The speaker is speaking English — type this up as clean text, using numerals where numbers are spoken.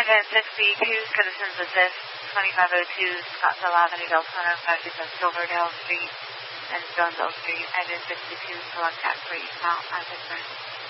Again, 62 Citizens Assist, 2502 Scottsdale Avenue, Deltona, 527 Silverdale Street, and Jonesville Street, exit 62, select tax rate, Mount, Pittsburgh.